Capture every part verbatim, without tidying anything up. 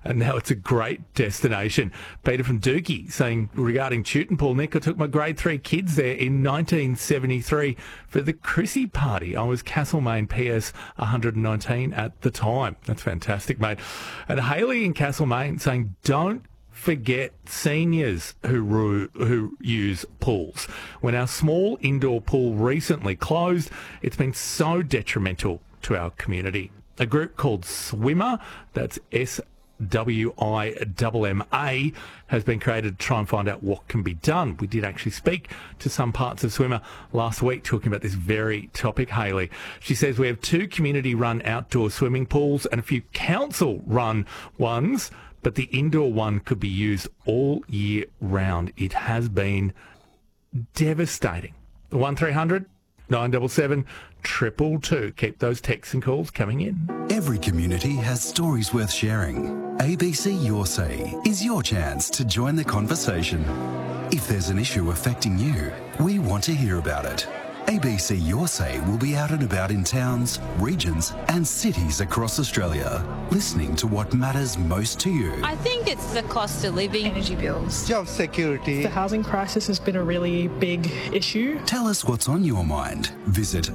and now it's a great destination. Peter from Dookie saying regarding Teutonpool, Nick, I took my grade three kids there in nineteen seventy-three for the Chrissy party. I was Castlemaine P S one hundred nineteen at the time. That's fantastic, mate. And Hayley in Castlemaine saying, don't forget seniors who ru- who use pools. When our small indoor pool recently closed, it's been so detrimental to our community. A group called Swimmer, that's S W I M M A, has been created to try and find out what can be done. We did actually speak to some parts of Swimmer last week talking about this very topic, Hayley. She says we have two community-run outdoor swimming pools and a few council-run ones, but the indoor one could be used all year round. It has been devastating. one three hundred nine seven seven two two two. Keep those texts and calls coming in. Every community has stories worth sharing. A B C Your Say is your chance to join the conversation. If there's an issue affecting you, we want to hear about it. A B C Your Say will be out and about in towns, regions and cities across Australia, listening to what matters most to you. I think it's the cost of living, energy bills, job security. The housing crisis has been a really big issue. Tell us what's on your mind. Visit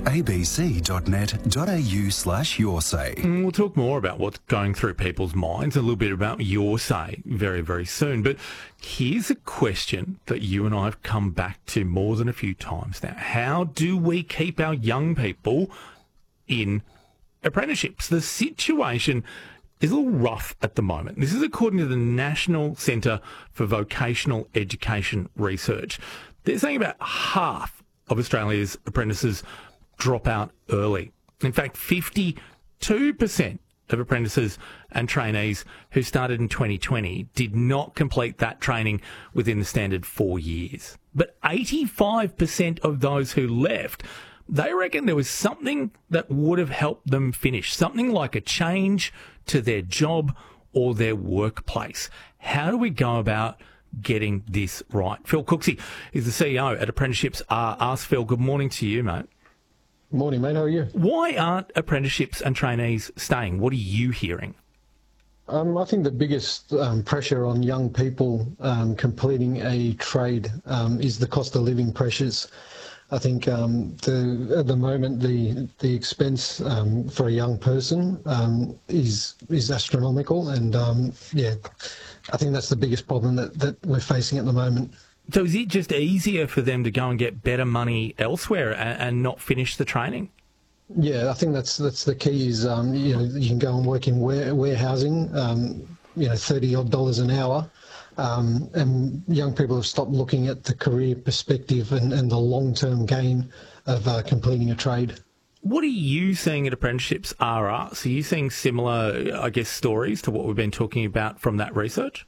abc.net.au slash your say. And we'll talk more about what's going through people's minds, a little bit about your say very, very soon. But here's a question that you and I have come back to more than a few times now. How do we keep our young people in apprenticeships? The situation is a little rough at the moment. This is according to the National Centre for Vocational Education Research. They're saying about half of Australia's apprentices drop out early. In fact, fifty-two percent of apprentices and trainees who started in twenty twenty did not complete that training within the standard four years. But eighty-five percent of those who left, they reckon there was something that would have helped them finish, something like a change to their job or their workplace. How do we go about getting this right? Phil Cooksey is the C E O at Apprenticeships R Us. Phil, good morning to you, mate. Morning, mate. How are you? Why aren't apprenticeships and trainees staying? What are you hearing? Um, I think the biggest um, pressure on young people um, completing a trade um, is the cost of living pressures. I think um, the, at the moment the the expense um, for a young person um, is is astronomical, and um, yeah, I think that's the biggest problem that, that we're facing at the moment. So is it just easier for them to go and get better money elsewhere and, and not finish the training? Yeah, I think that's that's the key. Is um, you know you can go and work in ware, warehousing, um, you know, thirty odd dollars an hour. Um, and young people have stopped looking at the career perspective and, and the long-term gain of uh, completing a trade. What are you seeing at Apprenticeships R Us? Are you seeing similar, I guess, stories to what we've been talking about from that research?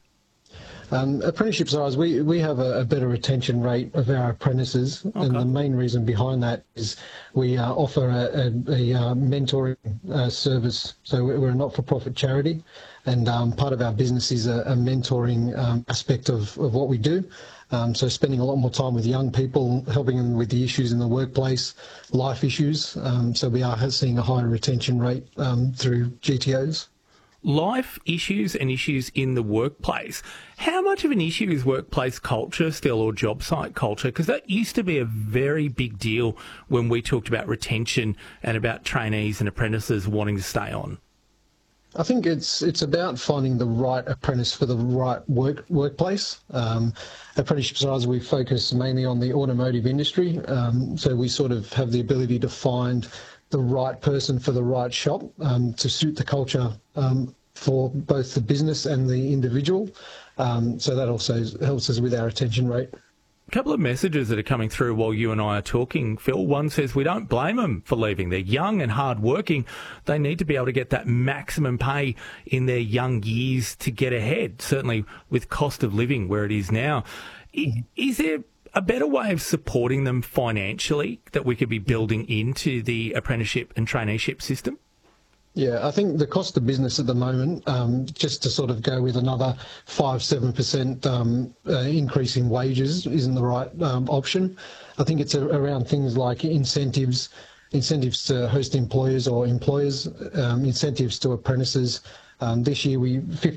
Um, Apprenticeships R Us, we, we have a, a better retention rate of our apprentices, okay. And the main reason behind that is we uh, offer a, a, a uh, mentoring uh, service. So we're a not-for-profit charity, and um, part of our business is a, a mentoring um, aspect of, of what we do. Um, so spending a lot more time with young people, helping them with the issues in the workplace, life issues. Um, so we are seeing a higher retention rate um, through G T Os. Life issues and issues in the workplace. How much of an issue is workplace culture still, or job site culture? Because that used to be a very big deal when we talked about retention and about trainees and apprentices wanting to stay on. I think it's it's about finding the right apprentice for the right work workplace. Um, Apprenticeships R Us, we focus mainly on the automotive industry, um, so we sort of have the ability to find the right person for the right shop um, to suit the culture um, for both the business and the individual. Um, so that also helps us with our retention rate. A couple of messages that are coming through while you and I are talking, Phil. One says we don't blame them for leaving. They're young and hard-working. They need to be able to get that maximum pay in their young years to get ahead, certainly with cost of living where it is now. Is there a better way of supporting them financially that we could be building into the apprenticeship and traineeship system? Yeah, I think the cost of business at the moment, um, just to sort of go with another five, seven percent um, uh, increase in wages isn't the right um, option. I think it's a, around things like incentives, incentives to host employers or employers, um, incentives to apprentices. Um, this year we